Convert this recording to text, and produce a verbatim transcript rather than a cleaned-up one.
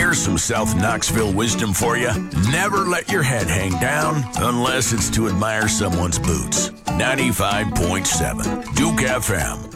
Here's some South Knoxville wisdom for you. Never let your head hang down unless it's to admire someone's boots. ninety-five point seven Duke F M.